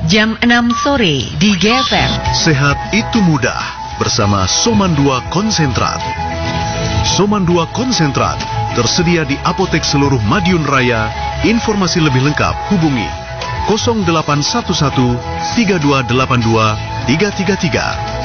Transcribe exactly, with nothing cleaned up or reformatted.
jam enam sore di G F M. Sehat itu mudah bersama Soman dua Konsentrat. Soman dua Konsentrat tersedia di apotek seluruh Madiun Raya. Informasi lebih lengkap hubungi nol delapan satu satu tiga dua delapan dua tiga tiga tiga.